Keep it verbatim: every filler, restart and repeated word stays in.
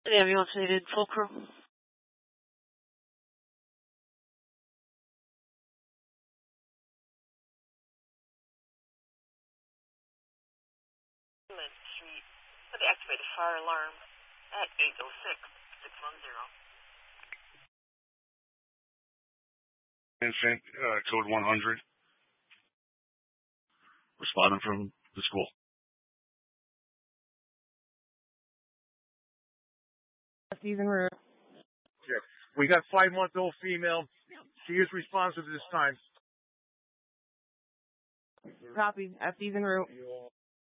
The ambulance needed full crew. Street for the activated fire alarm at eight oh six, six one zero. Infant, uh, code one hundred. Responding from the school. Season room. Yeah. We got five-month-old female. She is responsive this time. Copy. At season room.